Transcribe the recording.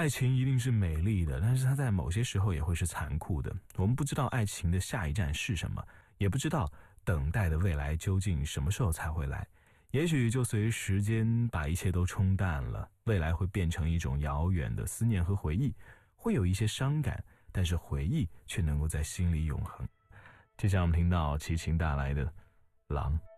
爱情一定是美丽的，但是它在某些时候也会是残酷的。我们不知道爱情的下一站是什么，也不知道等待的未来究竟什么时候才会来。也许就随时间把一切都冲淡了，未来会变成一种遥远的思念和回忆，会有一些伤感，但是回忆却能够在心里永恒。接下来我们听到齐秦带来的《狼》。